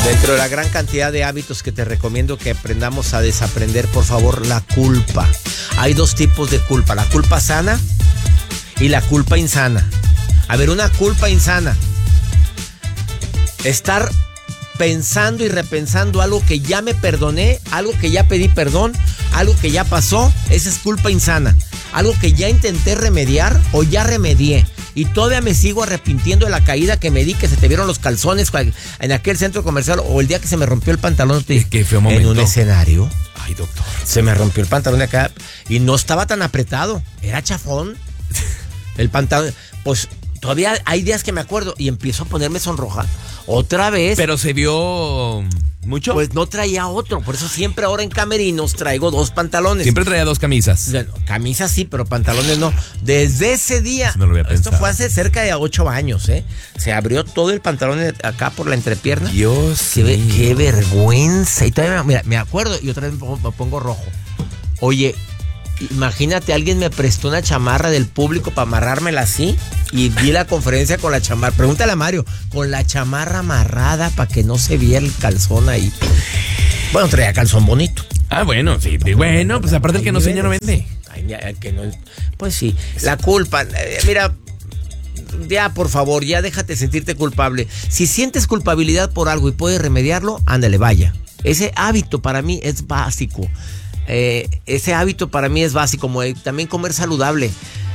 Dentro de la gran cantidad de hábitos que te recomiendo que aprendamos a desaprender, por favor, la culpa. Hay dos tipos de culpa, la culpa sana y la culpa insana. A ver, una culpa insana. Estar pensando y repensando algo que ya me perdoné, algo que ya pedí perdón, algo que ya pasó, esa es culpa insana. Algo que ya intenté remediar o ya remedié. Y todavía me sigo arrepintiendo de la caída que me di, que se te vieron los calzones en aquel centro comercial, o el día que se me rompió el pantalón. Qué feo momento. En un escenario. Ay, doctor. Se me rompió el pantalón de acá y no estaba tan apretado. Era chafón. El pantalón. Pues todavía hay días que me acuerdo y empiezo a ponerme sonroja. Otra vez. Pero se vio mucho. Pues no traía otro. Por eso siempre ahora en camerinos traigo 2 pantalones. Siempre traía 2 camisas. Bueno, camisas sí, pero pantalones no. Desde ese día. No lo había pensado. Esto fue hace cerca de 8 años, ¿eh? Se abrió todo el pantalón acá por la entrepierna. Dios. Qué vergüenza. Y todavía, mira, me acuerdo y otra vez me pongo rojo. Oye, imagínate, alguien me prestó una chamarra del público para amarrármela así y di la conferencia con la chamarra. Pregúntale a Mario, con la chamarra amarrada para que no se viera el calzón ahí. Bueno, traía calzón bonito. Ah, bueno, sí. Bueno, pues aparte el que no enseña no vende. Ay, que no, pues sí. La culpa, mira, ya por favor, ya déjate sentirte culpable. Si sientes culpabilidad por algo y puedes remediarlo, ándale, vaya. Ese hábito para mí es básico. Ese hábito para mí es básico, como también comer saludable.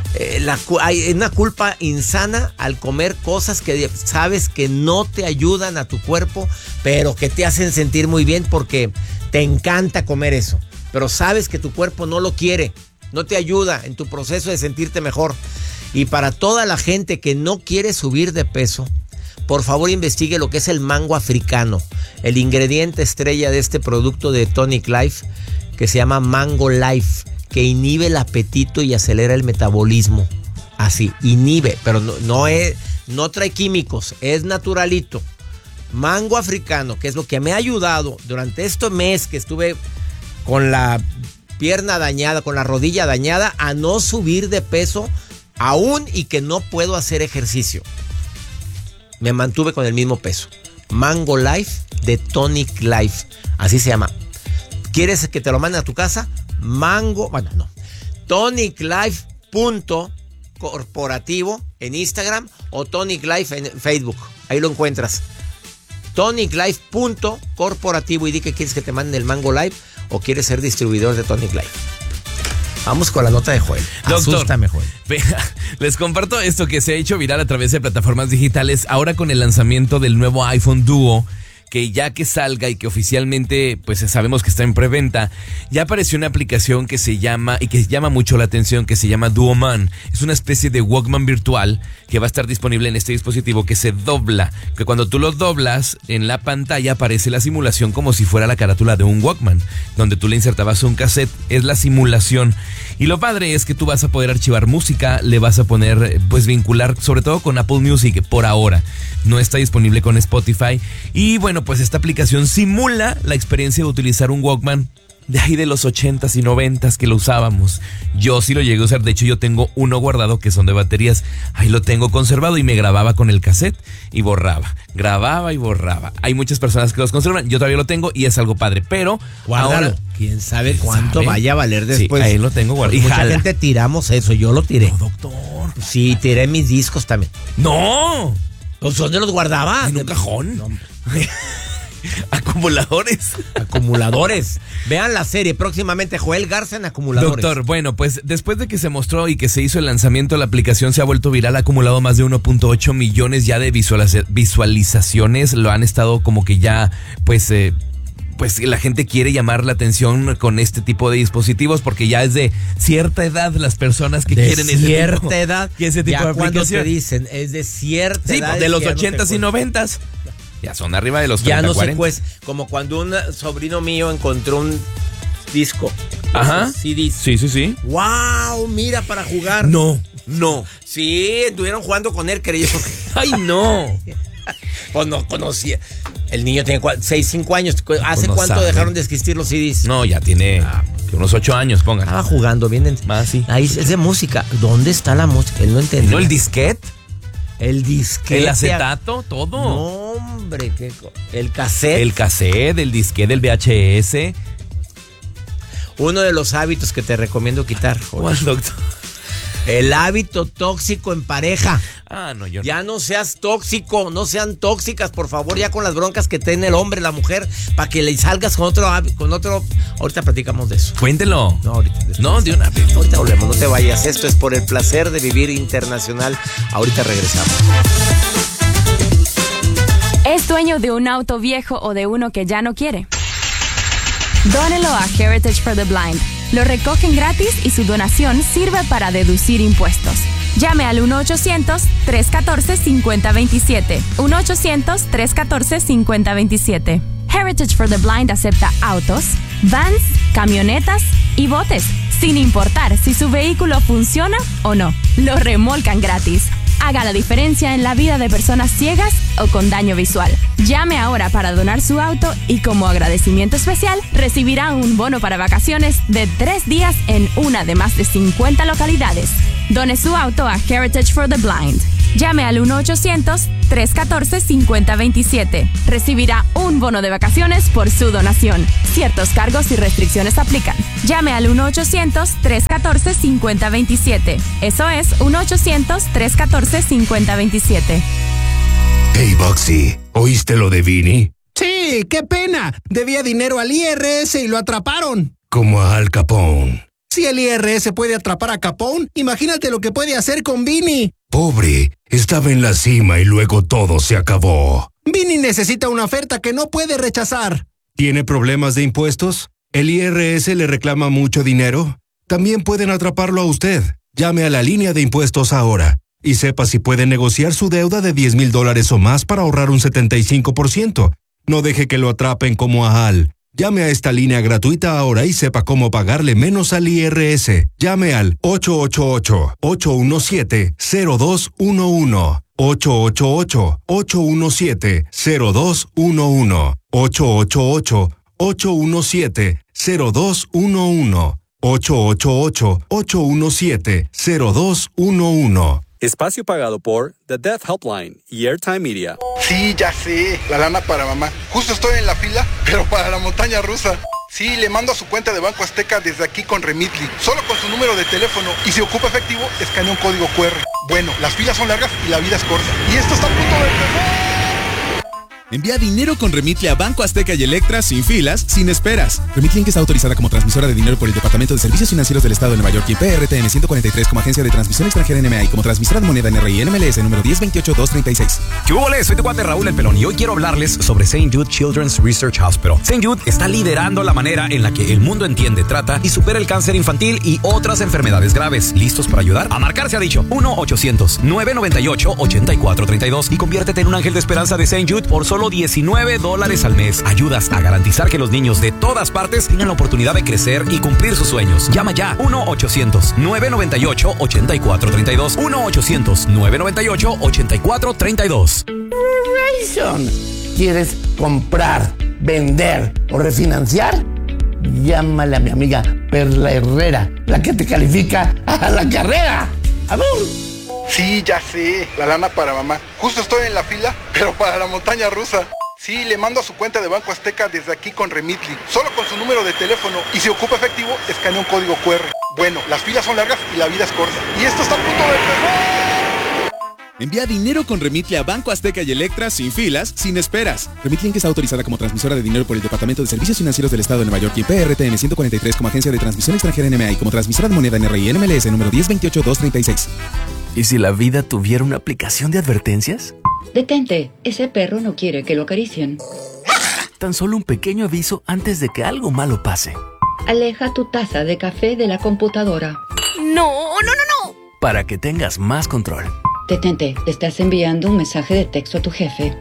Hay una culpa insana al comer cosas que sabes que no te ayudan a tu cuerpo, pero que te hacen sentir muy bien porque te encanta comer eso. Pero sabes que tu cuerpo no lo quiere, no te ayuda en tu proceso de sentirte mejor. Y para toda la gente que no quiere subir de peso, por favor investigue lo que es el mango africano, el ingrediente estrella de este producto de Tonic Life, que se llama Mango Life, que inhibe el apetito y acelera el metabolismo. Así, inhibe, pero no trae químicos, es naturalito. Mango africano, que es lo que me ha ayudado durante este mes que estuve con la pierna dañada, con la rodilla dañada, a no subir de peso aún y que no puedo hacer ejercicio. Me mantuve con el mismo peso. Mango Life de Tonic Life, así se llama. ¿Quieres que te lo manden a tu casa? toniclife.corporativo en Instagram o Tonic Life en Facebook. Ahí lo encuentras. toniclife.corporativo y di que quieres que te manden el Mango Life o quieres ser distribuidor de Tonic Life. Vamos con la nota de Joel. Doctor, asústame, Joel. Les comparto esto que se ha hecho viral a través de plataformas digitales ahora con el lanzamiento del nuevo iPhone Duo, que ya que salga y que oficialmente pues sabemos que está en preventa, ya apareció una aplicación que se llama, y que llama mucho la atención, que se llama Duoman. Es una especie de Walkman virtual que va a estar disponible en este dispositivo, que se dobla, que cuando tú lo doblas en la pantalla aparece la simulación como si fuera la carátula de un Walkman, donde tú le insertabas un cassette. Es la simulación. Y lo padre es que tú vas a poder archivar música, le vas a poner, pues vincular sobre todo con Apple Music por ahora. No está disponible con Spotify. Y bueno, pues esta aplicación simula la experiencia de utilizar un Walkman de ahí de los 80s y 90s que lo usábamos. Yo sí lo llegué a usar, de hecho yo tengo uno guardado que son de baterías. Ahí lo tengo conservado y me grababa con el cassette y borraba. Grababa y borraba. Hay muchas personas que los conservan, yo todavía lo tengo y es algo padre, pero guárdalo. Ahora, ¿quién sabe cuánto vaya a valer después? Sí, ahí lo tengo guardado. Pues mucha gente tiramos eso, yo lo tiré. No, doctor. Sí, tiré mis discos también. ¡No! ¿Pues dónde los guardaba? En un cajón. No. Acumuladores. Vean la serie próximamente, Joel Garza en Acumuladores. Doctor, bueno, pues después de que se mostró y que se hizo el lanzamiento, la aplicación se ha vuelto viral, ha acumulado más de 1.8 millones ya de visualizaciones. Lo han estado como que ya, pues la gente quiere llamar la atención con este tipo de dispositivos porque ya es de cierta edad las personas que quieren ese tipo, edad, ese tipo de aplicación. Cuando te dicen es de cierta edad, pues de los 80s y 90s. Ya son arriba de los 30, ya no 40. sé, pues, como cuando un sobrino mío encontró un disco. Ajá. CDs. Sí. ¡Wow! Mira, para jugar. No. Sí, estuvieron jugando con él, creyó. ¡Ay, no! Pues no conocía. El niño tiene 5 años. ¿Hace no cuánto sabe. dejaron de existir los CDs? No, ya tiene unos 8 años, pongan. Estaba jugando, vienen. Más, sí. Ahí es de música. ¿Dónde está la música? Él no entendió. ¿No el disquete? El disquete. El acetato, todo. No, hombre, el cassette. El cassette, el disquete, el VHS. Uno de los hábitos que te recomiendo quitar. ¿Cuál, doctor? El hábito tóxico en pareja. No, yo no. Ya no seas tóxico, no sean tóxicas, por favor, ya con las broncas que tiene el hombre, la mujer, para que le salgas con otro. Ahorita platicamos de eso. Cuéntelo. No, ahorita. No, de una vez. Ahorita volvemos, no te vayas. Esto es Por el Placer de Vivir Internacional. Ahorita regresamos. ¿Es dueño de un auto viejo o de uno que ya no quiere? Dónelo a Heritage for the Blind. Lo recogen gratis y su donación sirve para deducir impuestos. Llame al 1-800-314-5027. 1-800-314-5027. Heritage for the Blind acepta autos, vans, camionetas y botes, sin importar si su vehículo funciona o no. Lo remolcan gratis. Haga la diferencia en la vida de personas ciegas o con daño visual. Llame ahora para donar su auto y como agradecimiento especial recibirá un bono para vacaciones de 3 días en una de más de 50 localidades. Done su auto a Heritage for the Blind. Llame al 1-800-314-5027. Recibirá un bono de vacaciones por su donación. Ciertos cargos y restricciones aplican. Llame al 1-800-314-5027. Eso es 1-800-314-5027. Hey, Boxy, ¿oíste lo de Vini? Sí, qué pena. Debía dinero al IRS y lo atraparon. Como a Al Capone. Si el IRS puede atrapar a Capone, imagínate lo que puede hacer con Vini. Pobre, estaba en la cima y luego todo se acabó. Vini necesita una oferta que no puede rechazar. ¿Tiene problemas de impuestos? ¿El IRS le reclama mucho dinero? También pueden atraparlo a usted. Llame a la línea de impuestos ahora y sepa si puede negociar su deuda de $10,000 o más para ahorrar un 75%. No deje que lo atrapen como a Al. Llame a esta línea gratuita ahora y sepa cómo pagarle menos al IRS. Llame al 888-817-0211. 888-817-0211. 888-817-0211. 888-817-0211. Espacio pagado por The Deaf Helpline y Airtime Media. Sí, ya sé, la lana para mamá. Justo estoy en la fila, pero para la montaña rusa. Sí, le mando a su cuenta de Banco Azteca desde aquí con Remitly, solo con su número de teléfono, y si ocupa efectivo, escanea un código QR. Bueno, las filas son largas y la vida es corta. Y esto está a punto de empezar. Envía dinero con Remitly a Banco Azteca y Electra sin filas, sin esperas. Remitly Inc. está autorizada como transmisora de dinero por el Departamento de Servicios Financieros del Estado de Nueva York y PRTN 143 como agencia de transmisión extranjera NMA y como transmisora de moneda NRI NMLS número 1028236. ¿Qué hubo? Soy tu cuate Raúl El Pelón y hoy quiero hablarles sobre St. Jude Children's Research Hospital. St. Jude está liderando la manera en la que el mundo entiende, trata y supera el cáncer infantil y otras enfermedades graves. ¿Listos para ayudar? A marcar se ha dicho 1-800-998-8432 y conviértete en un ángel de esperanza de St. Jude por solo $19 al mes. Ayudas a garantizar que los niños de todas partes tengan la oportunidad de crecer y cumplir sus sueños. Llama ya 1-800-998-8432. 1-800-998-8432. ¿Quieres comprar, vender o refinanciar? Llámale a mi amiga Perla Herrera, la que te califica a la carrera. ¡Amor! Sí, ya sé, la lana para mamá. Justo estoy en la fila, pero para la montaña rusa. Sí, le mando a su cuenta de Banco Azteca desde aquí con Remitly, solo con su número de teléfono, y si ocupa efectivo, escanea un código QR. Bueno, las filas son largas y la vida es corta. Y esto está a punto de empezar. Envía dinero con Remitly a Banco Azteca y Electra sin filas, sin esperas. Remitly Inc. está autorizada como transmisora de dinero por el Departamento de Servicios Financieros del Estado de Nueva York y PRTN 143 como agencia de transmisión extranjera NMA y como transmisora de moneda NRI NMLS número 1028236. ¿Y si la vida tuviera una aplicación de advertencias? Detente, ese perro no quiere que lo acaricien. Tan solo un pequeño aviso antes de que algo malo pase. Aleja tu taza de café de la computadora. ¡No! Para que tengas más control. Detente, te estás enviando un mensaje de texto a tu jefe.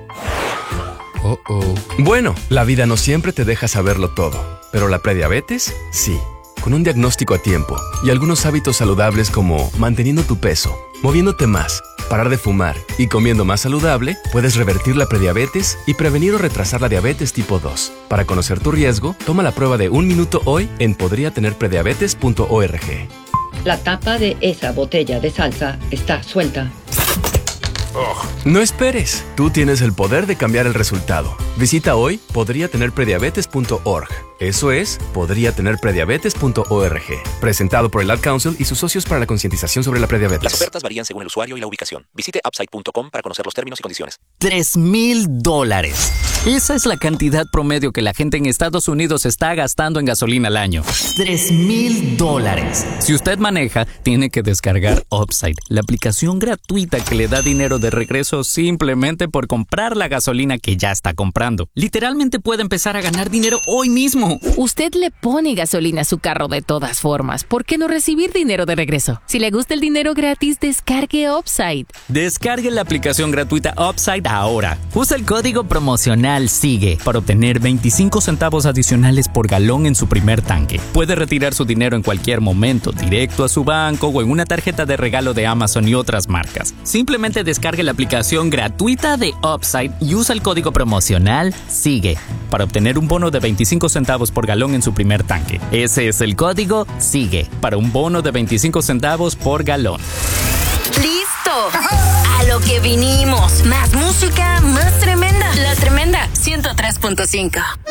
Bueno, la vida no siempre te deja saberlo todo, pero la prediabetes, sí. Con un diagnóstico a tiempo y algunos hábitos saludables como manteniendo tu peso, moviéndote más, parar de fumar y comiendo más saludable, puedes revertir la prediabetes y prevenir o retrasar la diabetes tipo 2. Para conocer tu riesgo, toma la prueba de 1 minuto hoy en podriatenerprediabetes.org. La tapa de esa botella de salsa está suelta. No esperes. Tú tienes el poder de cambiar el resultado. Visita hoy podriatenerprediabetes.org. Eso es, podriatenerprediabetes.org. Presentado por el Ad Council y sus socios para la concientización sobre la prediabetes. Las ofertas varían según el usuario y la ubicación. Visite upside.com para conocer los términos y condiciones. $3,000. Esa es la cantidad promedio que la gente en Estados Unidos está gastando en gasolina al año. $3,000. Si usted maneja, tiene que descargar Upside, la aplicación gratuita que le da dinero de regreso simplemente por comprar la gasolina que ya está comprando. Literalmente puede empezar a ganar dinero hoy mismo. Usted le pone gasolina a su carro de todas formas. ¿Por qué no recibir dinero de regreso? Si le gusta el dinero gratis, descargue Upside. Descargue la aplicación gratuita Upside ahora. Usa el código promocional SIGUE para obtener 25 centavos adicionales por galón en su primer tanque. Puede retirar su dinero en cualquier momento, directo a su banco o en una tarjeta de regalo de Amazon y otras marcas. Simplemente descargue la aplicación gratuita de Upside y usa el código promocional SIGUE para obtener un bono de 25 centavos por galón en su primer tanque. Ese es el código SIGUE para un bono de 25 centavos por galón. ¡Listo! A lo que vinimos. Más música, más tremenda. La Tremenda 103.5.